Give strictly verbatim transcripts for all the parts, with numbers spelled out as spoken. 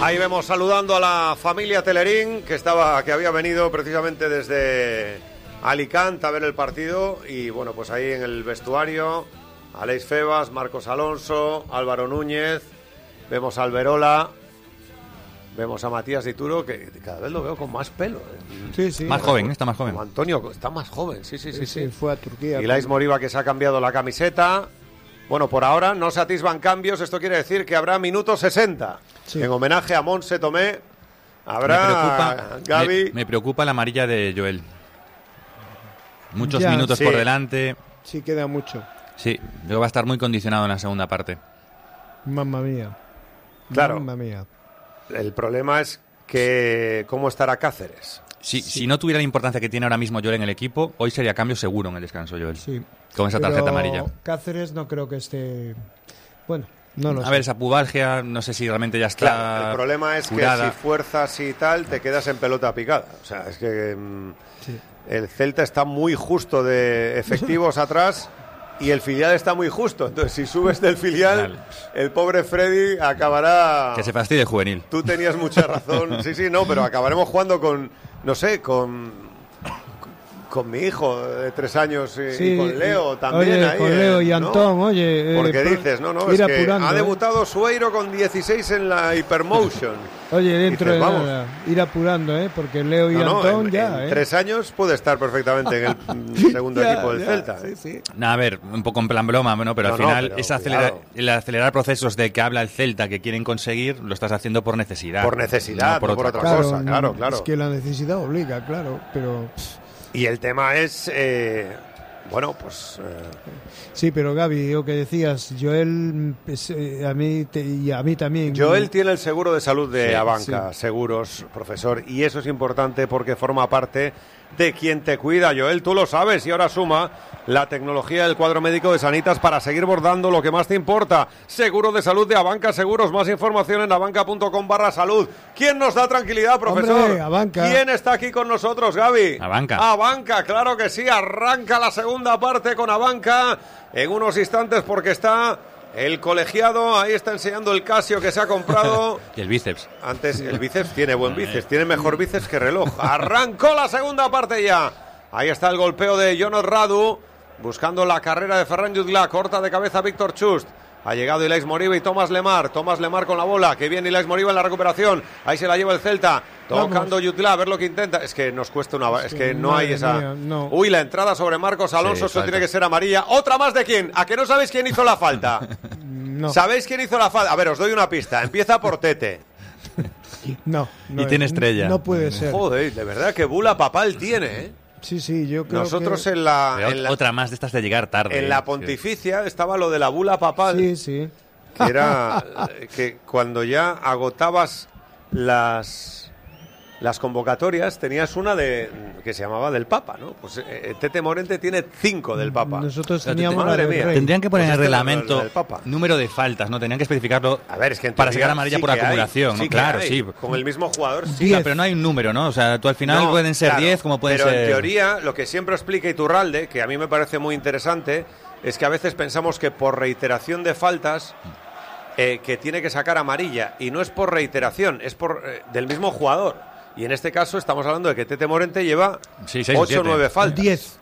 Ahí vemos saludando a la familia Telerín, que estaba, que había venido precisamente desde Alicante a ver el partido. Y bueno, pues ahí en el vestuario, Aleix Febas, Marcos Alonso, Álvaro Núñez, vemos a Alberola, vemos a Matías Dituro, que cada vez lo veo con más pelo. ¿eh? Sí, sí. Más joven, está más joven. Como Antonio, está más joven, sí, sí, sí. sí, sí. Fue a Turquía. Y Lais Moriba, que se ha cambiado la camiseta. Bueno, por ahora no se atisban cambios, esto quiere decir que habrá minuto sesenta. Sí. En homenaje a Montse Tomé, habrá me preocupa, Gaby. Me, me preocupa la amarilla de Joel. Muchos ya, minutos sí. por delante. Sí, queda mucho. Sí, luego va a estar muy condicionado en la segunda parte. Mamma mía. Claro. Mamma mía. El problema es que cómo estará Cáceres. Si, Sí. si no tuviera la importancia que tiene ahora mismo Joel en el equipo, hoy sería cambio seguro en el descanso, Joel. Sí. Con esa Pero tarjeta amarilla. Cáceres no creo que esté... Bueno, no lo A sé. ver, esa pubalgia, no sé si realmente ya está Claro, el problema es curada. que si fuerzas y tal, te quedas en pelota picada. O sea, es que mm, Sí. el Celta está muy justo de efectivos atrás y el filial está muy justo. Entonces, si subes del filial, Vale. el pobre Freddy acabará... Que se fastidie el juvenil. Tú tenías mucha razón. Sí, sí, no, pero acabaremos jugando con, no sé, con... con mi hijo de tres años y, Sí, y con Leo también. Oye, ahí, con eh, Leo y ¿no? Antón, oye... eh, Porque pro- dices, no, no, ir es que apurando, ha ¿eh? debutado Sueiro con dieciséis en la Hypermotion. Oye, dentro Dices, de vamos. nada, ir apurando, ¿eh? Porque Leo y No, no, Antón en, ya, en ¿eh? tres años puede estar perfectamente en el mm, segundo Ya, equipo del ya, Celta. Sí, ¿eh? sí. Nah, a ver, un poco en plan broma, ¿no? Pero No, al no, final, pero ese acelerar, cuidado. el acelerar procesos de que habla el Celta que quieren conseguir, lo estás haciendo por necesidad. Por necesidad, no por otra cosa, claro, claro. Es que la necesidad obliga, claro, pero... pff, Y el tema es, eh, bueno, pues... eh, sí, pero Gaby, lo que decías, Joel, pues, eh, a mí te- y a mí también... Joel tiene el seguro de salud de Sí, Abanca, seguros, profesor, y eso es importante porque forma parte de quien te cuida. Joel, tú lo sabes, y ahora suma la tecnología del cuadro médico de Sanitas para seguir bordando lo que más te importa. Seguro de salud de Abanca Seguros, más información en abanca.com barra salud. ¿Quién nos da tranquilidad, profesor? Hombre, Abanca. ¿Quién está aquí con nosotros, Gaby? Abanca. Abanca, claro que sí, arranca la segunda parte con Abanca en unos instantes porque está... El colegiado, ahí está enseñando el Casio que se ha comprado. Y el bíceps. Antes, el bíceps tiene buen bíceps, tiene mejor bíceps que reloj. Arrancó la segunda parte ya. Ahí está el golpeo de Jonas Radu, buscando la carrera de Ferran Jutgla, corta de cabeza Víctor Chust. Ha llegado Ilais Moriba y Tomás Lemar. Tomás Lemar con la bola, que viene Ilais Moriba en la recuperación. Ahí se la lleva el Celta. Tocando Jutgla, a ver lo que intenta. Es que nos cuesta una... Es que no hay Madre esa... mía, no. Uy, la entrada sobre Marcos Alonso, Sí, esto falta. tiene que ser amarilla. ¿Otra más de quién? ¿A que no sabéis quién hizo la falta? No, ¿Sabéis quién hizo la falta? A ver, os doy una pista. Empieza por Tete. no, no. Y tiene estrella. No puede ser. Joder, de verdad que bula papal tiene, ¿eh? Sí, sí, yo creo Nosotros que... en la, Pero en la, otra más de estas de llegar tarde. en ¿eh? la pontificia estaba lo de la bula papal, Sí, sí. que era eh, que cuando ya agotabas las las convocatorias tenías una de que se llamaba del Papa, ¿no? Pues eh, Tete Morente tiene cinco del Papa. Nosotros Pero teníamos madre la del mía. Rey. Tendrían que poner Pues en el este era reglamento el del Papa. número de faltas, ¿no? Tenían que especificarlo A ver, es que en para teoría sacar amarilla sí por que hay, acumulación, sí ¿no? que Claro, hay, sí. con el mismo jugador, sí. Ya, pero no hay un número, ¿no? O sea, tú al final No, pueden ser claro, diez como pueden pero ser... en teoría, lo que siempre explica Iturralde, que a mí me parece muy interesante, es que a veces pensamos que por reiteración de faltas eh, que tiene que sacar amarilla, y no es por reiteración, es por eh, del mismo jugador. Y en este caso estamos hablando de que Tete Morente lleva Sí, seis o ocho o siete. nueve faltas. diez.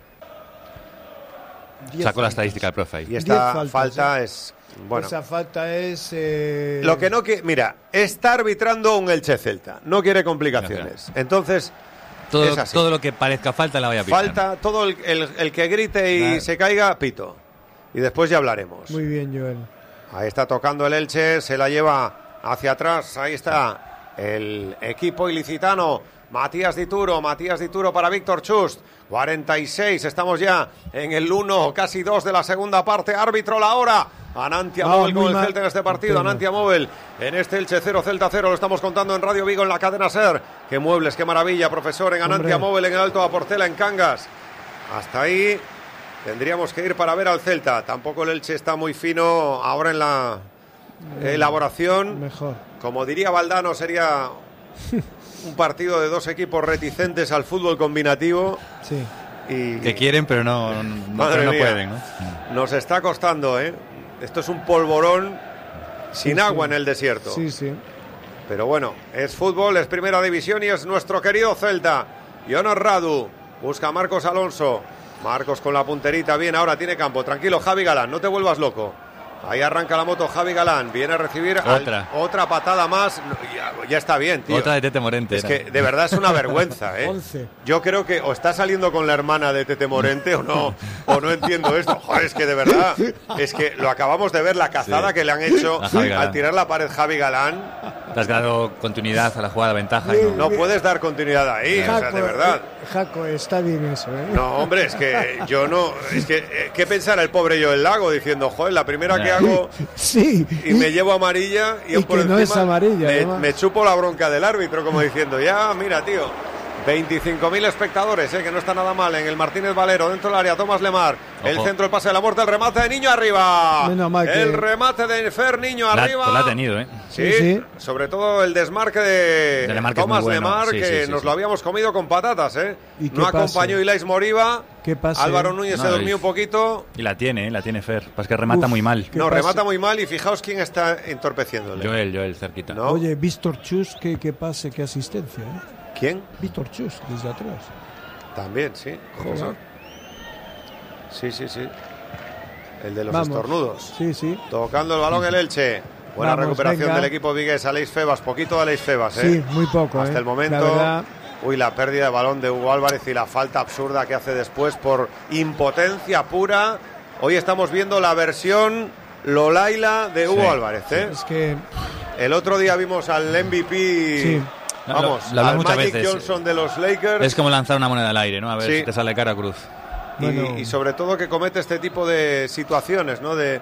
Sacó la estadística del profe ahí. Y esta Diez faltas, falta ¿eh? es... Bueno, Esa falta es... eh, lo que no que mira, está arbitrando un Elche Celta, no quiere complicaciones. Entonces, Todo, es así. todo lo que parezca falta la voy a pitar. falta todo el, el- el que grite y Claro. se caiga, pito. Y después ya hablaremos. Muy bien, Joel. Ahí está tocando el Elche, se la lleva hacia atrás, ahí está el equipo ilicitano, Matías Dituro, Matías Dituro para Víctor Chust, cuarenta y seis, estamos ya en el uno, casi dos de la segunda parte, árbitro la hora, Anantia Ah, Móvil muy con el mal. Celta en este partido, Pena. Anantia Móvil en este Elche cero, Celta cero, lo estamos contando en Radio Vigo en la cadena SER, qué muebles, qué maravilla, profesor, en Anantia Hombre. Móvil en el Alto de Portela, en Cangas, hasta ahí tendríamos que ir para ver al Celta, tampoco el Elche está muy fino ahora en la elaboración. Mejor. Como diría Valdano, sería un partido de dos equipos reticentes al fútbol combinativo Sí. y Que quieren, pero no, no, Madre pero no mía. pueden, ¿no? nos está costando, ¿eh? Esto es un polvorón sin Sí, agua sí. en el desierto. Sí, sí. Pero bueno, es fútbol, es primera división y es nuestro querido Celta. Jonas Radu busca a Marcos Alonso. Marcos con la punterita, bien, ahora tiene campo. Tranquilo, Javi Galán, no te vuelvas loco. Ahí arranca la moto Javi Galán, viene a recibir otra, al, otra patada más. Ya, ya está bien, tío. Otra de Tete Morente. Es era. que de verdad es una vergüenza, ¿eh? once. Yo creo que o está saliendo con la hermana de Tete Morente o no, o no entiendo esto. Joder, es que de verdad, es que lo acabamos de ver, la cazada sí. que le han hecho al tirar la pared Javi Galán. Te has dado continuidad a la jugada, ventaja. Sí. Y no. No puedes dar continuidad ahí, Jaco, o sea, de verdad. Jaco, está bien eso, ¿eh? No, hombre, es que yo no... Es que, eh, ¿qué pensará el pobre Joel Lago diciendo, joder, la primera que hago... Sí. Y me llevo amarilla y, y por que encima no es amarilla, me, además. me chupo la bronca del árbitro, como diciendo, ya, mira, tío, veinticinco mil espectadores, eh, que no está nada mal, en el Martínez Valero, dentro del área, Tomás Lemar, Ojo. El centro, el pase de la muerte, el remate de Niño arriba, Menos mal que... el remate de Fer Niño la, arriba. Pues la ha tenido, ¿eh? Sí, sí, sí. Sobre todo el desmarque de, de Lemar, Tomás bueno. Lemar, sí, que sí, sí, nos sí. lo habíamos comido con patatas, ¿eh? ¿Y qué no pase? acompañó Ilais Moriba. ¿Qué pase? Álvaro Núñez No, se durmió y- un poquito. Y la tiene, ¿eh? La tiene Fer. Pues que remata Uf, muy mal. ¿Qué No, pase? remata muy mal y fijaos quién está entorpeciéndole. Joel, Joel, cerquita. No. Oye, Víctor Chus, qué, qué pase, qué asistencia, ¿eh? ¿Quién? Víctor Chus, desde atrás. También, sí. Joder. Sí, sí, sí. El de los Vamos. estornudos. Sí, sí. Tocando el balón el Elche. Buena Vamos, recuperación venga. del equipo vigués. Aleix Febas, poquito de Aleix Febas, ¿eh? Sí, muy poco, Hasta ¿eh? el momento. La verdad, Uy, la pérdida de balón de Hugo Álvarez y la falta absurda que hace después por impotencia pura. Hoy estamos viendo la versión Lolaila de Hugo Sí, Álvarez, ¿eh? es que... El otro día vimos al M V P, Sí. vamos, Lo- lo habla al muchas Magic veces. Johnson de los Lakers. Es como lanzar una moneda al aire, ¿no? A ver Sí. si te sale cara o cruz. Y, Bueno. y sobre todo que comete este tipo de situaciones, ¿no? De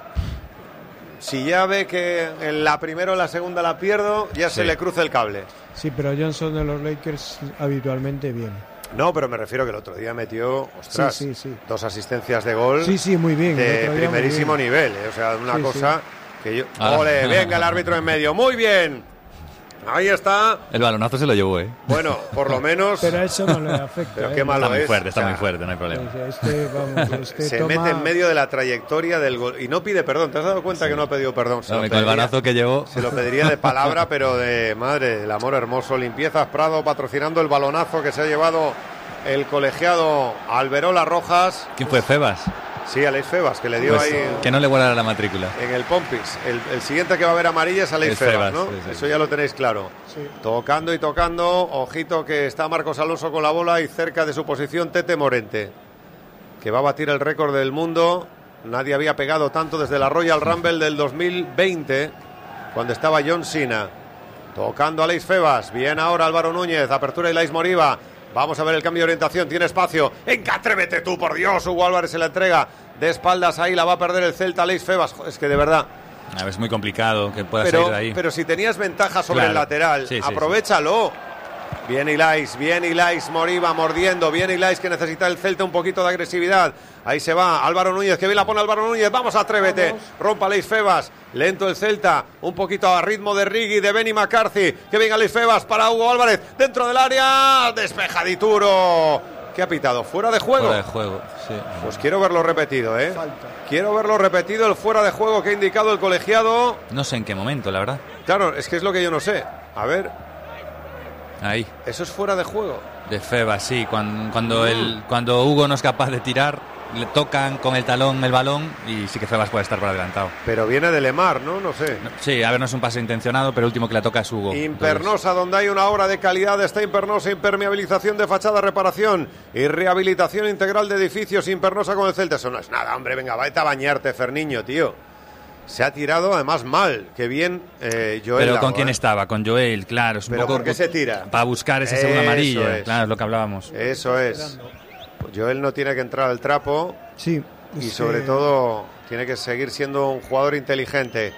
si ya ve que en la primera o la segunda la pierdo, ya se Sí. le cruza el cable. Sí, pero Johnson de los Lakers habitualmente bien. No, pero me refiero que el otro día metió, ostras, Sí, sí, sí. dos asistencias de gol Sí, sí, muy bien. el de otro día muy primerísimo bien. nivel, ¿eh? O sea, una Sí, cosa que yo... Ah. ¡Ole! Venga el árbitro en medio, muy bien. Ahí está. El balonazo se lo llevó, ¿eh? Bueno, por lo menos... Pero a eso no le afecta. Pero ¿eh? qué malo Está muy es, fuerte, está o sea, muy fuerte, no hay problema. Este, vamos, este se toma- mete en medio de la trayectoria del gol y no pide perdón. ¿Te has dado cuenta que no ha pedido perdón? Se No, lo con el pediría- balazo que llevó. Se lo pediría de palabra, pero de madre, el amor hermoso. Limpiezas Prado patrocinando el balonazo que se ha llevado el colegiado Alberola Rojas. ¿Quién fue? Febas. Sí, Aleix Febas, que le dio Pues, ahí que no le guardara la matrícula. en el Pompis. El, el siguiente que va a haber amarilla es Aleix Es Febas, Febas, ¿no? sí, sí. Eso ya lo tenéis claro. Sí. Tocando y tocando. Ojito que está Marcos Alonso con la bola y cerca de su posición Tete Morente, que va a batir el récord del mundo. Nadie había pegado tanto desde la Royal Rumble del dos mil veinte, cuando estaba John Cena. Tocando a Aleix Febas. Bien ahora Álvaro Núñez. Apertura Ilais Moriba. Vamos a ver el cambio de orientación. Tiene espacio. ¡Venga, atrévete tú, por Dios! Hugo Álvarez se la entrega de espaldas ahí. La va a perder el Celta Aleix Febas. Es que de verdad. A ver, es muy complicado que pueda Pero, salir de ahí. pero si tenías ventaja sobre Claro. el lateral, Sí, sí, aprovéchalo. Bien Ilais, bien Ilais, Moriba mordiendo, bien Ilais, que necesita el Celta un poquito de agresividad. Ahí se va Álvaro Núñez, que bien la pone Álvaro Núñez. Vamos, atrévete. Vamos. Rompa Aleix Febas. Lento el Celta, un poquito a ritmo de Riggi, de Benny McCarthy. Que bien Aleix Febas para Hugo Álvarez. Dentro del área, despejadituro. ¿Qué ha pitado? ¿Fuera de juego? Fuera de juego, sí. Pues quiero verlo repetido, ¿eh? Falta. Quiero verlo repetido, el fuera de juego que ha indicado el colegiado. No sé en qué momento, la verdad. Claro, es que es lo que yo no sé. A ver, Ahí, eso es fuera de juego. de Febas, sí. Cuando, cuando, el, cuando Hugo no es capaz de tirar, le tocan con el talón el balón y sí que Febas puede estar por adelantado. Pero viene de Lemar, ¿no? No sé. Sí, a ver, no es un pase intencionado, pero el último que la toca es Hugo. Impernosa, donde hay una obra de calidad, está Impernosa, impermeabilización de fachada, reparación y rehabilitación integral de edificios. Impernosa con el Celta. Eso no es nada, hombre, venga, vete a bañarte, Ferniño, tío. Se ha tirado además mal, qué bien eh, Joel Pero Lago, ¿con quién ¿eh? estaba? Con Joel, claro. Es un ¿Pero poco por qué se tira? Para buscar esa segunda Eso amarilla, es. claro, es lo que hablábamos. Eso es. Joel no tiene que entrar al trapo Sí. y es sobre que- todo tiene que seguir siendo un jugador inteligente.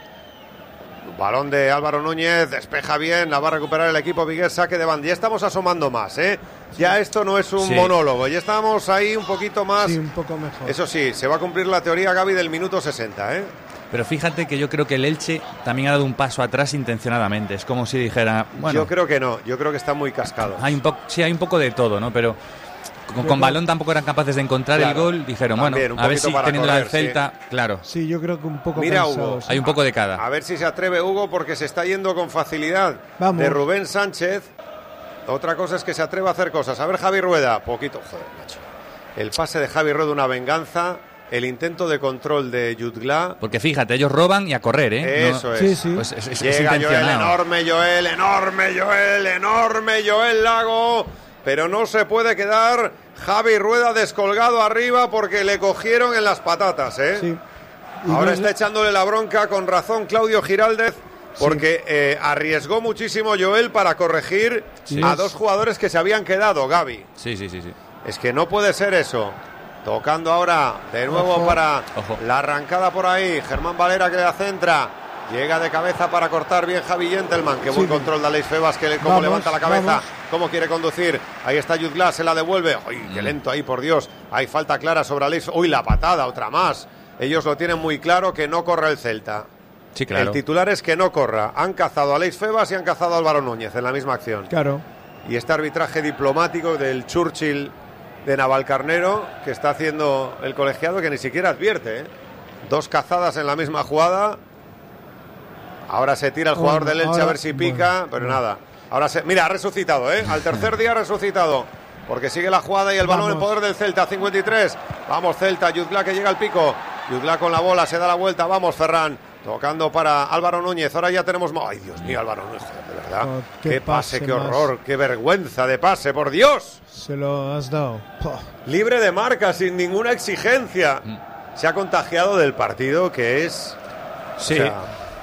Balón de Álvaro Núñez, despeja bien, la va a recuperar el equipo vigués, saque de banda. Ya estamos asomando más, ¿eh? Ya esto no es un Sí. monólogo, ya estamos ahí un poquito más. Sí, un poco mejor. Eso sí, se va a cumplir la teoría, Gaby, del minuto sesenta, ¿eh? Pero fíjate que yo creo que el Elche también ha dado un paso atrás intencionadamente. Es como si dijera, bueno, Yo creo que no, yo creo que está muy cascado. hay un poco, sí, hay un poco de todo, ¿no? Pero con, con balón tampoco eran capaces de encontrar Claro. el gol. Dijeron, También, bueno, un a ver poquito si para teniendo el correr, Celta, claro. Sí, yo creo que un poco Mira, cansados. Hugo, Hay un poco de cada. A ver si se atreve Hugo, porque se está yendo con facilidad. Vamos. De Rubén Sánchez. Otra cosa es que se atreve a hacer cosas. A ver, Javi Rueda. Poquito, joder, macho. El pase de Javi Rueda, una venganza. El intento de control de Jutgla. Porque fíjate, ellos roban y a correr, ¿eh? Eso No- es. Sí, sí. Pues es, es- es Llega Joel, intencionado. enorme Joel, enorme Joel, enorme Joel Lago. Pero no se puede quedar Javi Rueda descolgado arriba porque le cogieron en las patatas, ¿eh? Sí. Y Ahora no- está echándole la bronca con razón Claudio Giraldez, porque eh, arriesgó muchísimo Joel para corregir Sí. a dos jugadores que se habían quedado, Gavi. Sí, sí, sí, sí. Es que no puede ser eso. Tocando ahora de nuevo Ojo. para Ojo. la arrancada por ahí. Germán Valera que la centra. Llega de cabeza para cortar bien Javi Gentleman. Qué buen Sí. control de Aleix Febas, que le, cómo Vamos, levanta la cabeza, vamos. cómo quiere conducir. Ahí está Jutgla, se la devuelve. Uy, qué lento ahí, por Dios. Hay falta clara sobre Aleix. Uy, la patada, otra más. Ellos lo tienen muy claro que no corre el Celta. Sí, claro. El titular es que no corra. Han cazado a Aleix Febas y han cazado a Álvaro Núñez en la misma acción. Claro. Y este arbitraje diplomático del Churchill de Navalcarnero que está haciendo el colegiado, que ni siquiera advierte, ¿eh? Dos cazadas en la misma jugada. Ahora se tira el jugador Bueno, del Elche a ahora- ver si pica, bueno, pero bueno. nada. Ahora se, mira, ha resucitado, ¿eh? Al tercer día ha resucitado. Porque sigue la jugada y el balón en Vamos. poder del Celta, cincuenta y tres. Vamos, Celta, Jutgla que llega al pico. Jutgla con la bola, se da la vuelta. Vamos, Ferran. Tocando para Álvaro Núñez. Ahora ya tenemos... mo- Ay, Dios mío, Álvaro Núñez, joder, de verdad. Oh, qué, qué pase, pase qué más. horror, qué vergüenza de pase, por Dios. Se lo has dado. Puh. Libre de marca, sin ninguna exigencia. Se ha contagiado del partido, que es... Sí. o sea,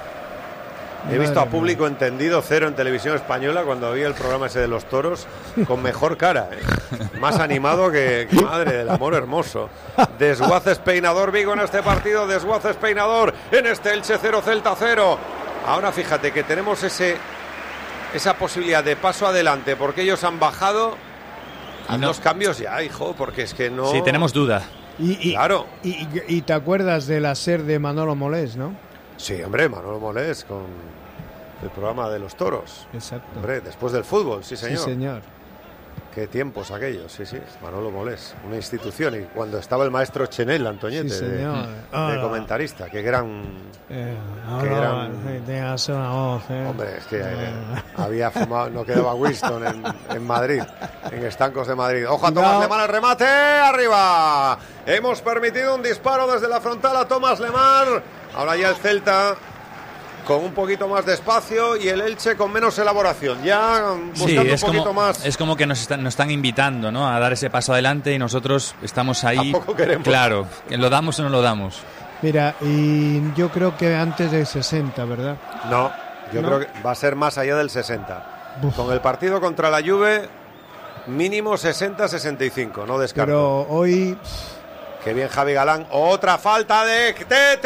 he visto a Madre público entendido cero en televisión española cuando vi el programa ese de los toros con mejor cara, ¿eh? Más animado que, que madre del amor hermoso. Desguaces Peinador Vigo en este partido, Desguaces Peinador en este Elche cero Celta cero. Ahora fíjate que tenemos ese esa posibilidad de paso adelante porque ellos han bajado a Y no- dos cambios ya, hijo, porque es que no... Sí, tenemos duda. Y, y, Claro. y, y- y te acuerdas de la ser de Manolo Molés, ¿no? Sí, hombre, Manolo Molés con el programa de los toros. Exacto. Hombre, después del fútbol, sí señor. Sí, señor. Qué tiempos aquellos, sí, sí. Manolo Molés, una institución. Y cuando estaba el maestro Chenel Antoñete, Sí, de, señor. de Ah, comentarista, qué gran... Eh, Qué no, gran- no, eh, tengas una voz, eh. Hombre, es que eh, Eh, había fumado, no quedaba Winston en, en Madrid, en Estancos de Madrid. Ojo a Cuidado. Tomás Lemar, el remate, arriba. Hemos permitido un disparo desde la frontal a Tomás Lemar. Ahora ya el Celta con un poquito más de espacio y el Elche con menos elaboración. Ya Sí, buscando es un poquito como, más. es como que nos están, nos están invitando, ¿no?, a dar ese paso adelante y nosotros estamos ahí. Tampoco queremos. Claro, que lo damos o no lo damos. Mira, y yo creo que antes de sesenta, ¿verdad? No, yo ¿No? creo que va a ser más allá del sesenta. Buf. Con el partido contra la Juve, mínimo sesenta sesenta y cinco, no descarto. Pero hoy... Qué bien Javi Galán. Otra falta de Tete.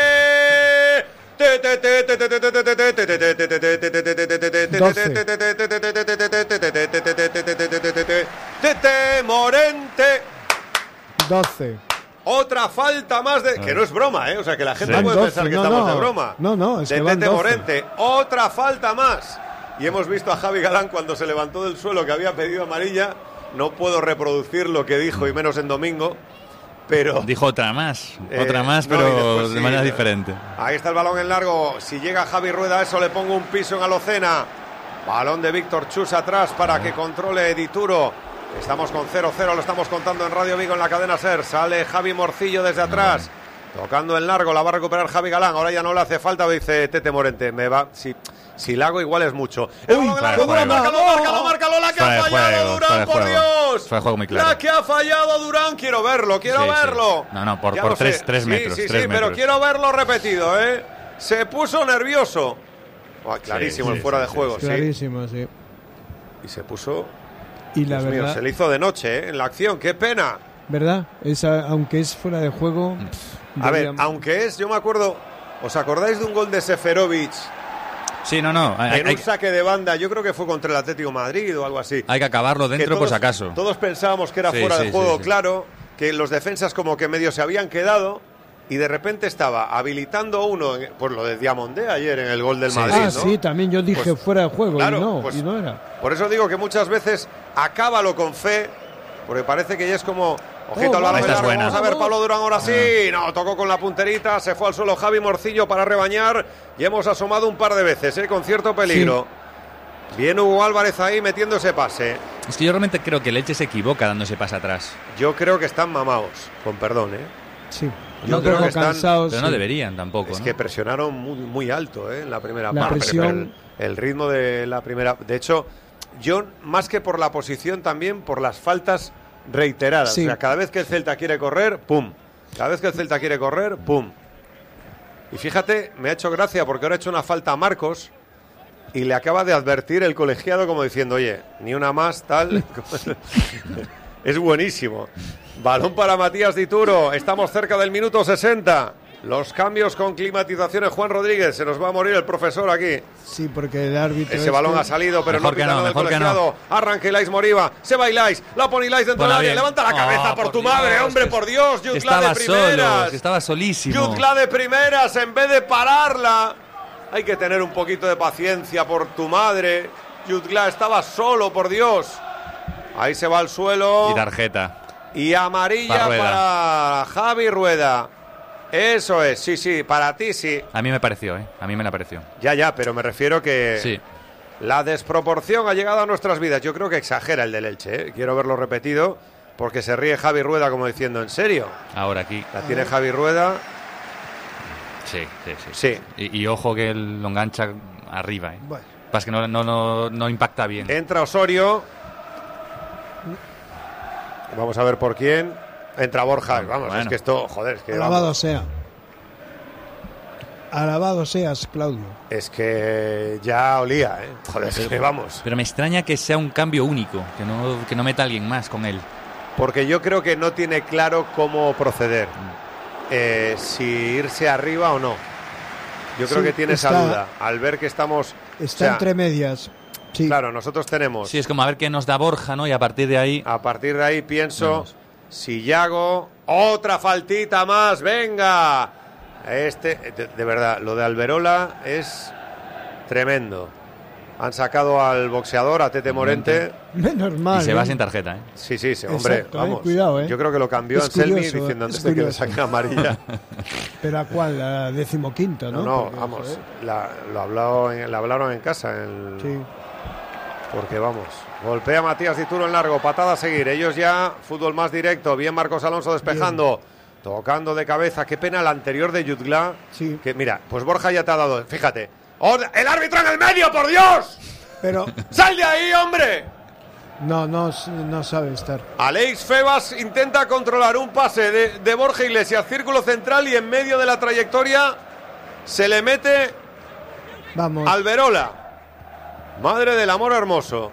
Tete Morente. doce. Otra falta más de... Que no es broma, ¿eh? O sea, que la gente Sí. puede Van pensar doce, que no, estamos no. de broma. No, no, es de que van Tete doce. Morente. Otra falta más. Y hemos visto a Javi Galán cuando se levantó del suelo que había pedido amarilla. No puedo reproducir lo que dijo, y menos en domingo. Pero... Dijo otra más, Eh, otra más, no, y pero después de sí, manera eh. diferente. Ahí está el balón en largo. Si llega Javi Rueda, eso le pongo un piso en Alocena. Balón de Víctor Chus atrás para que controle Edituro. Estamos con cero cero, lo estamos contando en Radio Vigo en la cadena SER. Sale Javi Morcillo desde atrás. Tocando en largo, la va a recuperar Javi Galán. Ahora ya no le hace falta, dice Tete Morente. Me va, si, si la hago igual es mucho. El balón en fuera largo, de juego. márcalo, márcalo, márcalo. La que Fuera ha de fallado juego, fuera Durán, de por juego. Dios. Fuera de juego muy claro. La que ha fallado Durán, quiero verlo, quiero Sí, sí. verlo. No, no, por- Ya por lo tres- sé. tres Sí, metros, Sí, sí, tres pero metros. quiero verlo repetido, ¿eh? Se puso nervioso. Oh, clarísimo Sí, el sí, fuera sí, de sí, juego, sí. Clarísimo, sí. Y se puso... Y la Dios mío, verdad, se le hizo de noche, ¿eh? En la acción, qué pena. ¿verdad? Esa, aunque es fuera de juego... A ver, debería- aunque es, yo me acuerdo, ¿os acordáis de un gol de Seferovic Sí, no, no, hay, en hay- un saque de banda? Yo creo que fue contra el Atlético de Madrid o algo así. hay que acabarlo Que dentro por todos- si acaso. Todos pensábamos que era Sí, fuera sí, de juego, sí, sí. claro, que los defensas como que medio se habían quedado y de repente estaba habilitando uno, en- por lo de Diamondé ayer en el gol del Sí, Madrid, Ah, ¿no? sí, también yo dije Pues, fuera de juego claro, y no, pues- y no era. Por eso digo que muchas veces acábalo con fe, porque parece que ya es como... Ojito Oh, al balón esta es largo, buena. vamos a ver Pablo Durán ahora sí. No, tocó con la punterita, se fue al suelo Javi Morcillo para rebañar y hemos asomado un par de veces, ¿eh? Con cierto peligro. Sí. Bien Hugo Álvarez ahí metiendo ese pase. Es que yo realmente creo que el Elche se equivoca dándose pase atrás. Yo creo que están mamados, con perdón, ¿eh? Sí. Yo Un creo poco que están- cansados. Pero no sí. deberían tampoco, Es ¿no? que presionaron muy, muy alto, ¿eh? En la primera La parte. presión- El, el ritmo de la primera... De hecho, yo, más que por la posición, también por las faltas reiteradas. Sí. O sea, cada vez que el Celta quiere correr, ¡pum! Cada vez que el Celta quiere correr, ¡pum! Y fíjate, me ha hecho gracia porque ahora ha hecho una falta a Marcos y le acaba de advertir el colegiado como diciendo, oye, ni una más, tal... Es buenísimo. Balón para Matías Dituro. Estamos cerca del minuto sesenta. Los cambios con climatizaciones. Juan Rodríguez, se nos va a morir el profesor aquí. Sí, porque el árbitro... Ese este- balón ha salido, pero Mejor no que pita no, nada del mejor que colegiado. Arranca Ilais Moriba. Se va Ilais. La pone Ilais dentro del Ponla área. bien. Levanta la cabeza Oh, por, por tu Dios, madre, hombre, que por Dios. Jutla Estaba de primeras. solo, estaba solísimo. Jutla de primeras en vez de pararla. Hay que tener un poquito de paciencia por tu madre. Jutla estaba solo, por Dios. Ahí se va al suelo. Y tarjeta. Y amarilla Para Rueda. para Javi Rueda. Eso es, sí, sí, para ti sí. A mí me pareció, ¿eh? A mí me la pareció. Ya, ya, pero me refiero que Sí. la desproporción ha llegado a nuestras vidas. Yo creo que exagera el del Elche, ¿eh? Quiero verlo repetido porque se ríe Javi Rueda como diciendo, ¿en serio? Ahora aquí. La tiene Javi Rueda. Sí, sí, sí. Sí. Y, y ojo que él lo engancha arriba, ¿eh? Bueno, Pasa que no, no, no, no impacta bien. Entra Osorio. Vamos a ver por quién. Entra Borja. Vamos, Bueno. es que esto, joder, es que... alabado vamos. sea. Alabado seas, Claudio. Es que ya olía, ¿eh? Joder, es que vamos. Pero me extraña que sea un cambio único, que no, que no meta a alguien más con él. Porque yo creo que no tiene claro cómo proceder. Eh, si irse arriba o no. Yo creo Sí, que tiene esa está- duda. Al ver que estamos... Está o sea, entre medias. Sí. Claro, nosotros tenemos... Sí, es como a ver qué nos da Borja, ¿no? Y a partir de ahí... A partir de ahí pienso... Vamos. Si Yago... Otra faltita más, venga. Este, de, de verdad, lo de Alberola es tremendo. Han sacado al boxeador, a Tete Morente. Menos mal. y se va ¿eh? sin tarjeta, ¿eh? Sí, sí, sí, hombre, Exacto, eh, vamos. cuidado, eh. Yo creo que lo cambió Es Anselmi curioso, eh, diciendo es antes de que le curioso. saquen amarilla. Pero ¿a cuál? La decimoquinta, ¿no? No, no, Porque, vamos, joder, la, lo habló en- la hablaron en casa. en- Sí. Porque vamos, golpea Matías Dituro en largo, patada a seguir. Ellos ya, fútbol más directo. Bien Marcos Alonso despejando, tocando de cabeza. Qué pena el anterior de Jutgla. Sí. Que mira, pues Borja ya te ha dado, fíjate. ¡Oh, el árbitro en el medio, por Dios! Pero ¡Sal de ahí, hombre! no, no, no sabe estar. Alex Febas intenta controlar un pase de, de Borja Iglesias, círculo central, y en medio de la trayectoria se le mete Vamos. Alberola. Madre del amor hermoso.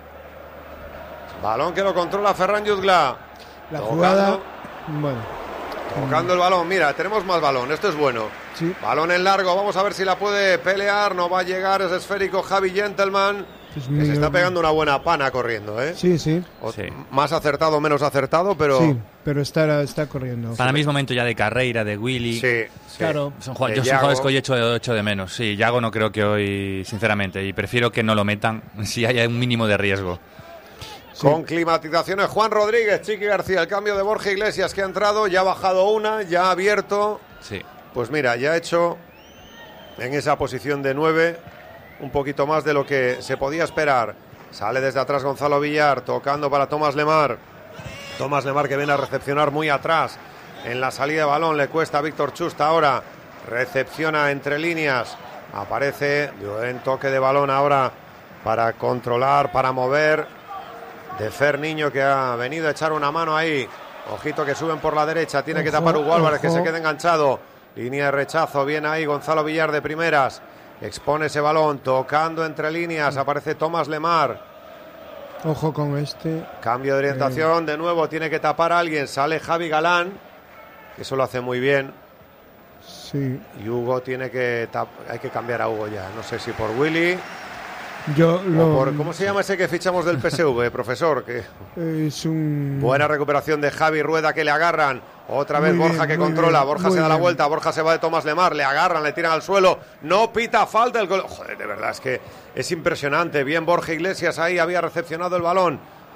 Balón que lo controla Ferran Jutgla. La Tocando. jugada. Bueno, Tocando el balón. Mira, tenemos más balón. Esto es bueno. sí. Balón en largo. Vamos a ver si la puede pelear. No va a llegar ese esférico Javi Gentleman. Pues Que mi- se está pegando una buena pana corriendo, ¿eh? Sí, sí. O- Sí. Más acertado, menos acertado, pero... Sí, pero está, está corriendo. Para mí es momento ya de Carreira, de Willy. Sí, sí. Claro. Son jugad- De yo son Yago. jugadores que hoy echo, echo de menos. Sí, Yago no creo que hoy, sinceramente, y prefiero que no lo metan si hay un mínimo de riesgo. Sí. Con climatizaciones, Juan Rodríguez, Chiqui García, el cambio de Borja Iglesias que ha entrado, ya ha bajado una, ya ha abierto. Sí. Pues mira, ya ha hecho en esa posición de nueve un poquito más de lo que se podía esperar. Sale desde atrás Gonzalo Villar, tocando para Tomás Lemar. Tomás Lemar que viene a recepcionar muy atrás. En la salida de balón le cuesta a Víctor Chusta ahora. Recepciona entre líneas. Aparece en toque de balón ahora para controlar, para mover. De Fer Niño que ha venido a echar una mano ahí. Ojito que suben por la derecha. Tiene que Ojo, tapar Hugo Álvarez que ojo. se queda enganchado. Línea de rechazo. Viene ahí Gonzalo Villar de primeras. Expone ese balón. Tocando entre líneas. Aparece Tomás Lemar. Ojo con este. Cambio de orientación. De nuevo tiene que tapar a alguien. Sale Javi Galán. Que eso lo hace muy bien. Sí. Y Hugo tiene que... tap- Hay que cambiar a Hugo ya. No sé si por Willy Yo lo. o por... ¿Cómo se llama ese que fichamos del P S V, profesor? Que... Es un. Buena recuperación de Javi Rueda que le agarran. Otra vez Muy Borja bien, que muy controla. bien, Borja muy se da la bien. vuelta. Borja se va de Tomás Lemar. Le agarran, le tiran al suelo. No pita falta el gol. Joder, de verdad, es que es impresionante. Bien Borja Iglesias ahí había recepcionado el balón.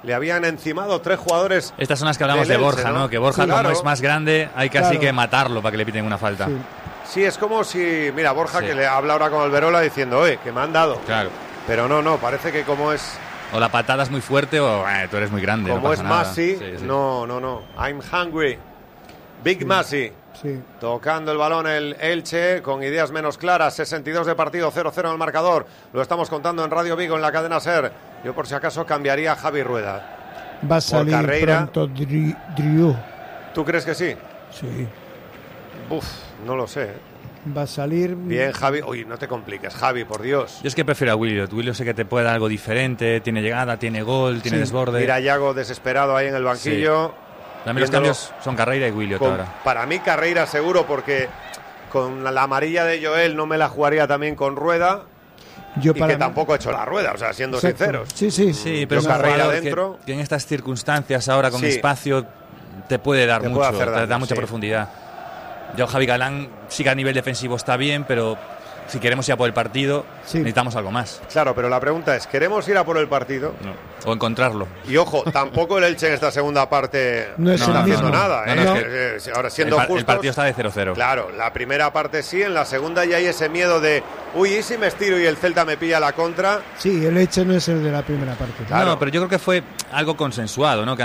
le habían encimado tres jugadores. Estas son las que hablamos del de Elche, Borja, ¿no? ¿no? Que Borja, Sí, como claro. es más grande, hay casi Claro. que matarlo para que le piten una falta. Sí, Sí, hay casi Claro. que matarlo para que le piten una falta. sí. Sí, es como si, mira, Borja Sí. que le habla ahora con Alberola diciendo, oye, que me han dado. Claro. Pero no, no, parece que como es O la patada es muy fuerte o eh, tú eres muy grande. como no es pasa nada. Masi, Sí, sí. no, no, no. I'm hungry. Big Masi. Sí. Tocando el balón el Elche con ideas menos claras, sesenta y dos de partido, cero cero en el marcador. Lo estamos contando en Radio Vigo en la cadena SER. Yo por si acaso cambiaría a Javi Rueda. Va a salir Carreira. pronto Dri- Driou. ¿Tú crees que sí? Sí. Uf, no lo sé. Va a salir. Bien, Javi. Uy, no te compliques, Javi, por Dios. Yo es que prefiero a Williot. Williot sé que te puede dar algo diferente. Tiene llegada, tiene gol, tiene Sí. desborde. Mira a Yago desesperado ahí en el banquillo. También los viéndolo cambios son Carreira y Williot con- ahora. para mí Carreira seguro, porque con la amarilla de Joel no me la jugaría también con Rueda. Yo Y para que mí- tampoco ha hecho la Rueda, o sea, siendo Exacto. sinceros. Sí, sí. Sí, pero Yo es un Carreira jugador que, dentro. que en estas circunstancias ahora con Sí. espacio te puede dar Te mucho, puede hacer te daño, da mucha sí. profundidad. Yo Javi Galán sí que a nivel defensivo está bien, pero si queremos ir a por el partido Sí. necesitamos algo más. Claro, pero la pregunta es, ¿queremos ir a por el partido? No. O encontrarlo. Y ojo, tampoco el Elche en esta segunda parte No es está el haciendo mismo. nada. No, ¿eh? no, es Eh, eh, ahora El, siendo par- el justos, partido está de cero cero. claro, la primera parte sí, en la segunda ya hay ese miedo de, uy, ¿y si me estiro y el Celta me pilla la contra? Sí, el Elche no es el de la primera parte. Claro. No, pero yo creo que fue algo consensuado, ¿no? Que